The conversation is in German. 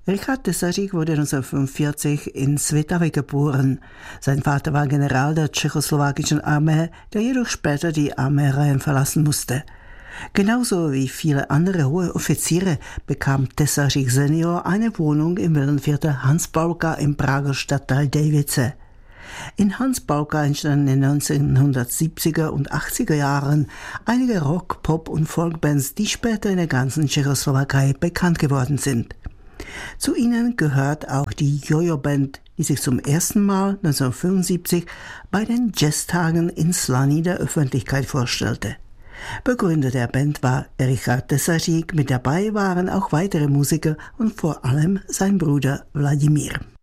Richard Tesařík wurde 1945 in Svitavy geboren. Sein Vater war General der tschechoslowakischen Armee, der jedoch später die Armeereihen verlassen musste. Genauso wie viele andere hohe Offiziere bekam Tesařík Senior eine Wohnung im Villenviertel Hans Paulka im Prager Stadtteil Davice. In Hans Paulka entstanden in den 1970er und 80er Jahren einige Rock-, Pop- und Folkbands, die später in der ganzen Tschechoslowakei bekannt geworden sind. Zu ihnen gehört auch die Jojo-Band, die sich zum ersten Mal 1975 bei den Jazztagen in Slaný der Öffentlichkeit vorstellte. Begründer der Band war Richard Tesařík, mit dabei waren auch weitere Musiker und vor allem sein Bruder Wladimír.